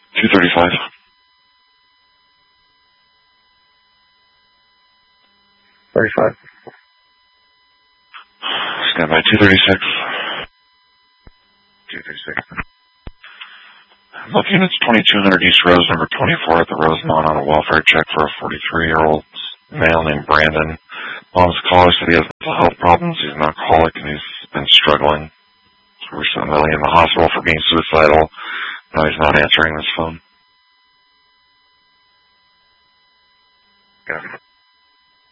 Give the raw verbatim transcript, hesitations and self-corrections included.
two thirty-five. thirty-five. Stand by two thirty-six. two thirty-six. Look, units twenty-two hundred East Rose, number twenty-four at the Rosemont on a welfare check for a forty-three-year-old male named Brandon. Mom's caller said he has mental health problems. He's an alcoholic and he's been struggling. So we're sending Lily in the hospital for being suicidal. Now he's not answering this phone.